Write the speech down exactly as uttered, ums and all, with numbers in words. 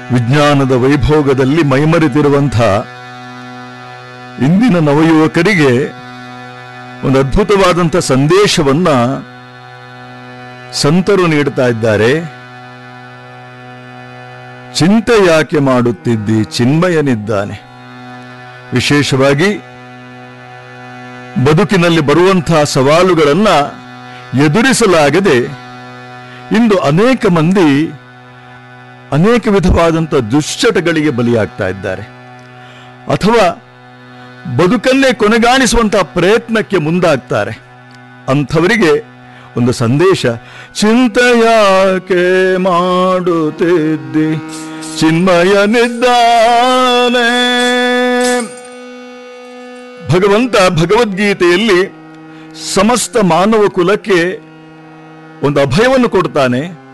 ವಿಜ್ಞಾನದ ವೈಭೋಗದಲ್ಲಿ ಮೈಮರೆತಿರುವಂಥ ಇಂದಿನ ನವಯುವಕರಿಗೆ ಒಂದು ಅದ್ಭುತವಾದಂಥ ಸಂದೇಶವನ್ನ ಸಂತರು ನೀಡ್ತಾ ಇದ್ದಾರೆ. ಚಿಂತೆ ಯಾಕೆ ಮಾಡುತ್ತಿದ್ದಿ, ಚಿನ್ಮಯನಿದ್ದಾನೆ. ವಿಶೇಷವಾಗಿ ಬದುಕಿನಲ್ಲಿ ಬರುವಂತಹ ಸವಾಲುಗಳನ್ನ ಎದುರಿಸಲಾಗದೆ ಇಂದು ಅನೇಕ ಮಂದಿ ಅನೇಕ ವಿಧವಾದಂಥ ದುಶ್ಚಟಗಳಿಗೆ ಬಲಿಯಾಗ್ತಾ ಇದ್ದಾರೆ, ಅಥವಾ ಬದುಕನ್ನೇ ಕೊನೆಗಾಣಿಸುವಂತಹ ಪ್ರಯತ್ನಕ್ಕೆ ಮುಂದಾಗ್ತಾರೆ. ಅಂಥವರಿಗೆ ಒಂದು ಸಂದೇಶ, ಚಿಂತೆಯಾಕೆ ಮಾಡುತ್ತಿದ್ದಿ, ಚಿನ್ಮಯನಿದ್ದಾನೆ. ಭಗವಂತ ಭಗವದ್ಗೀತೆಯಲ್ಲಿ ಸಮಸ್ತ ಮಾನವ ಕುಲಕ್ಕೆ ಒಂದು ಅಭಯವನ್ನು ಕೊಡ್ತಾನೆ.